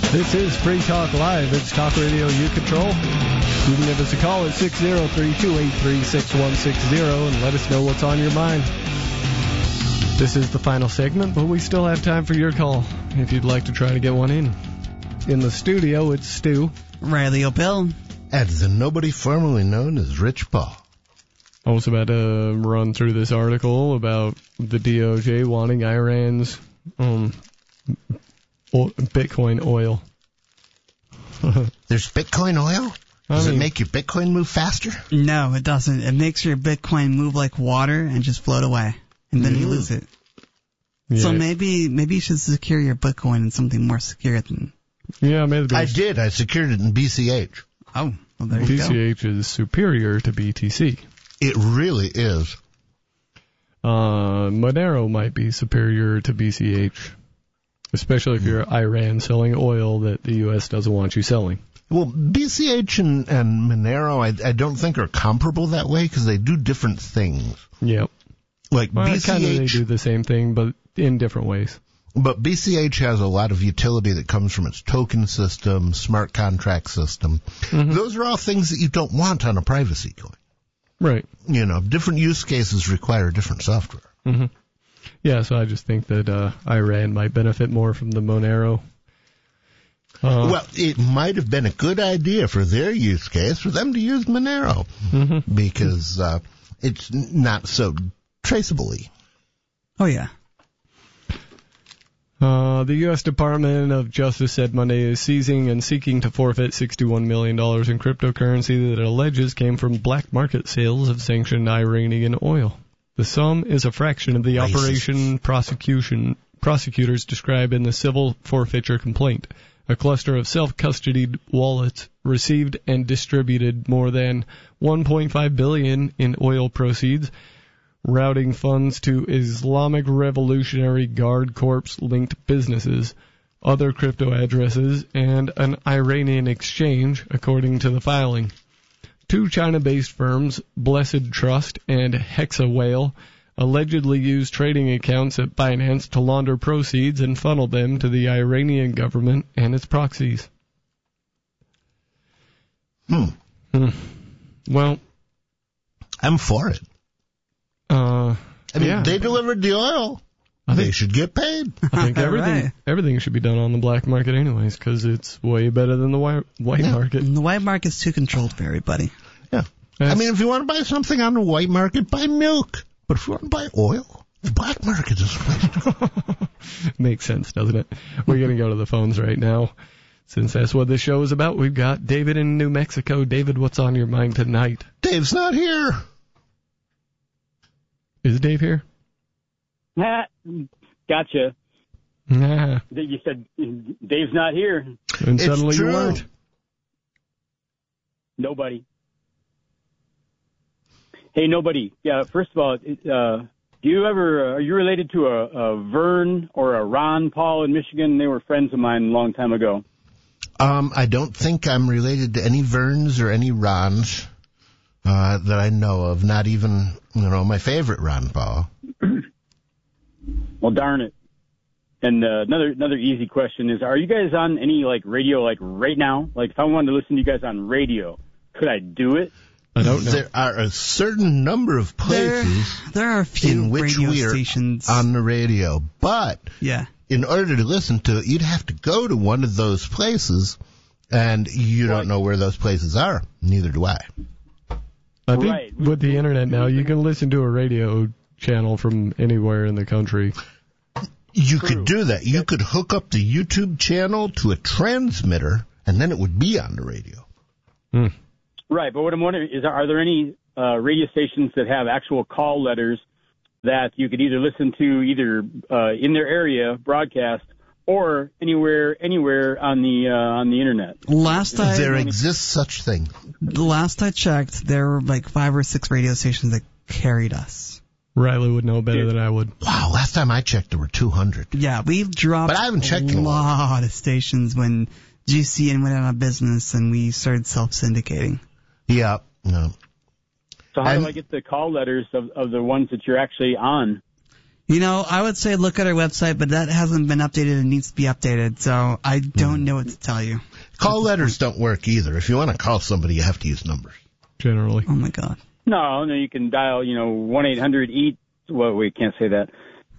This is Free Talk Live. It's talk radio you control. You can give us a call at 603-283-6160 and let us know what's on your mind. This is the final segment, but we still have time for your call if you'd like to try to get one in. In the studio, it's Stu. Riley O'Bill. And the nobody formerly known as Rich Paul. I was about to run through this article about the DOJ wanting Iran's Bitcoin oil. There's Bitcoin oil? Does it make your Bitcoin move faster? No, it doesn't. It makes your Bitcoin move like water and just float away. And then you lose it. Yeah. So maybe you should secure your Bitcoin in something more secure than... Yeah, maybe. I did. I secured it in BCH. Oh, well, there you go. BCH is superior to BTC. It really is. Monero might be superior to BCH. Especially if you're Iran selling oil that the U.S. doesn't want you selling. Well, BCH and Monero, I don't think are comparable that way because they do different things. Yep. Like BCH, kind of they do the same thing, but in different ways. But BCH has a lot of utility that comes from its token system, smart contract system. Mm-hmm. Those are all things that you don't want on a privacy coin. Right. You know, different use cases require different software. Mm-hmm. Yeah, so I just think that Iran might benefit more from the Monero. Well, it might have been a good idea for their use case for them to use Monero because it's not so traceable-y. Oh, yeah. The U.S. Department of Justice said Monday is seizing and seeking to forfeit $61 million in cryptocurrency that it alleges came from black market sales of sanctioned Iranian oil. The sum is a fraction of the operation prosecutors describe in the civil forfeiture complaint. A cluster of self-custodied wallets received and distributed more than $1.5 billion in oil proceeds, routing funds to Islamic Revolutionary Guard Corps-linked businesses, other crypto addresses, and an Iranian exchange, according to the filing. Two China-based firms, Blessed Trust and Hexawhale, allegedly used trading accounts at Binance to launder proceeds and funnel them to the Iranian government and its proxies. Well, I'm for it. They delivered the oil. They should get paid. I think everything should be done on the black market anyways, because it's way better than the white market. And the white market's too controlled for everybody. Yeah. If you want to buy something on the white market, buy milk. But if you want to buy oil, the black market is a place to go. Makes sense, doesn't it? We're going to go to the phones right now. Since that's what this show is about, we've got David in New Mexico. David, what's on your mind tonight? Dave's not here. Is Dave here? Gotcha. Nah. You said Dave's not here. And suddenly you weren't. Nobody. Hey, nobody. Yeah, first of all, are you related to a Vern or a Ron Paul in Michigan? They were friends of mine a long time ago. I don't think I'm related to any Verns or any Rons that I know of. Not even, my favorite Ron Paul. Well, darn it. And another easy question is, are you guys on any radio right now? Like if I wanted to listen to you guys on radio, could I do it? I don't know. There are a certain number of places there are a few in which radio we are stations on the radio, but in order to listen to it, you'd have to go to one of those places, and you don't know where those places are. Neither do I. I think with the internet now, you can listen to a radio channel from anywhere in the country. You could do that. You could hook up the YouTube channel to a transmitter, and then it would be on the radio. Right, but what I'm wondering is, are there any radio stations that have actual call letters that you could either listen to either in their area broadcast or anywhere on the internet? There exists such thing. The last I checked, there were 5 or 6 radio stations that carried us. Riley would know better than I would. Wow, last time I checked, there were 200. Yeah, we've dropped but I haven't checked a lot of stations when GCN went out of business and we started self-syndicating. Yeah. No. So how do I get the call letters of the ones that you're actually on? I would say look at our website, but that hasn't been updated and needs to be updated, so I don't know what to tell you. Call letters don't work either. If you want to call somebody, you have to use numbers. Generally. Oh, my God. No, you can dial, 1-800-EAT. Well, we can't say that.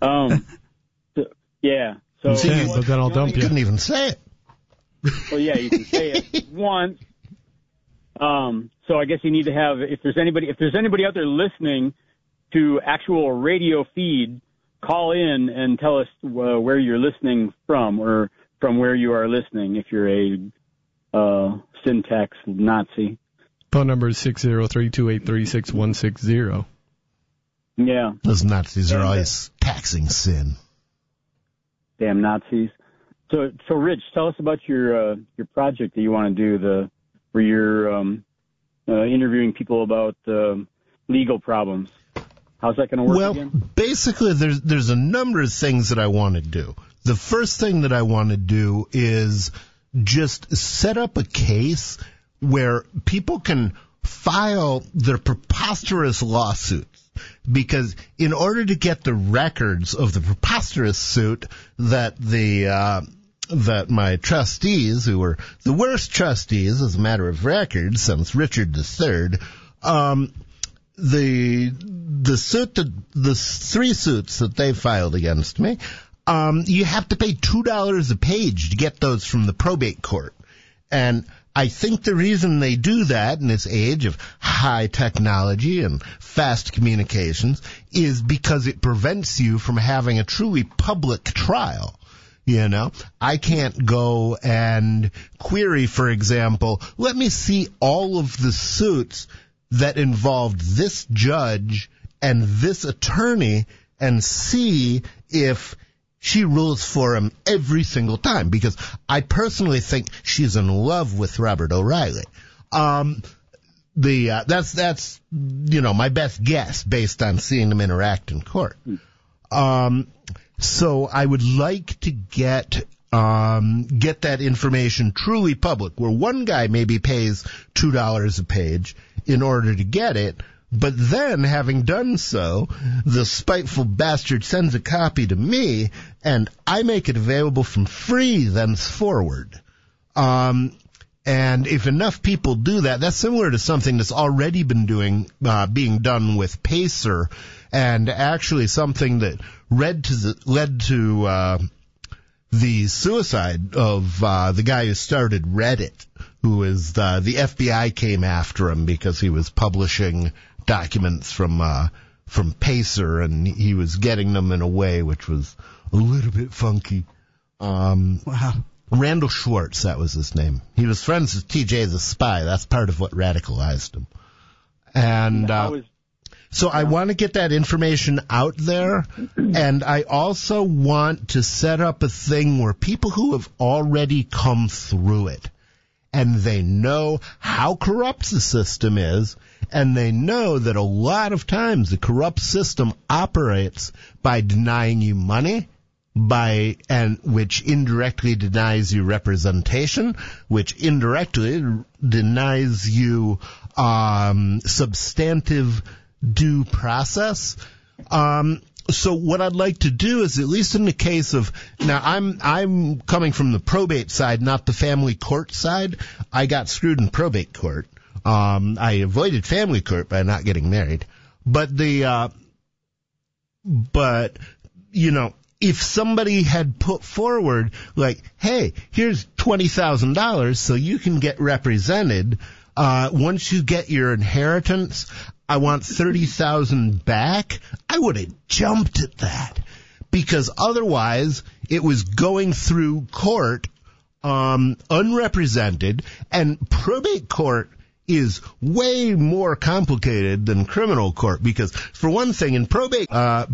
Yeah. So, but then I'll dump you. You couldn't even say it. Well, yeah, you can say it once. So I guess you need to have, if there's anybody out there listening to actual radio feed, call in and tell us where you're listening from, or from where you are listening if you're a syntax Nazi. Phone number is 603-283-6160. Yeah. Those Nazis are always taxing sin. Damn Nazis. So Rich, tell us about your project that you want to do, where you're interviewing people about legal problems. How's that going to work again? Well, basically, there's a number of things that I want to do. The first thing that I want to do is just set up a case where people can file their preposterous lawsuits. Because in order to get the records of the preposterous suit that that my trustees, who were the worst trustees as a matter of record since Richard III, the three suits that they filed against me, you have to pay $2 a page to get those from the probate court. And I think the reason they do that in this age of high technology and fast communications is because it prevents you from having a truly public trial. I can't go and query, for example, let me see all of the suits that involved this judge and this attorney and see if she rules for him every single time, because I personally think she's in love with Robert O'Reilly. That's my best guess based on seeing them interact in court. So I would like to get that information truly public, where one guy maybe pays $2 a page in order to get it, but then, having done so, the spiteful bastard sends a copy to me, and I make it available for free thenceforward. And if enough people do that, that's similar to something that's already been being done with Pacer, and actually something that led to the suicide of the guy who started Reddit, who is the FBI came after him because he was publishing documents from Pacer, and he was getting them in a way which was a little bit funky. Wow. Randall Schwartz, that was his name. He was friends with TJ the Spy. That's part of what radicalized him. And so I want to get that information out there, and I also want to set up a thing where people who have already come through it, and they know how corrupt the system is, and they know that a lot of times the corrupt system operates by denying you money, which indirectly denies you representation, which indirectly denies you substantive due process. So what I'd like to do is, at least in the case of, now I'm coming from the probate side, not the family court side. I got screwed in probate court. I avoided family court by not getting married. But if somebody had put forward, like, hey, here's $20,000 so you can get represented. Once you get your inheritance, I want $30,000 back. I would have jumped at that, because otherwise it was going through court, unrepresented, and probate court is way more complicated than criminal court, because for one thing, in probate